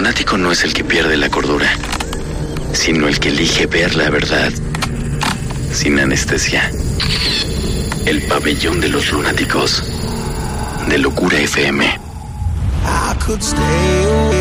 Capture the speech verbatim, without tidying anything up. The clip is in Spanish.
lunático no es el que pierde la cordura, sino el que elige ver la verdad sin anestesia. El pabellón de los lunáticos de Locura F M. I could stay away.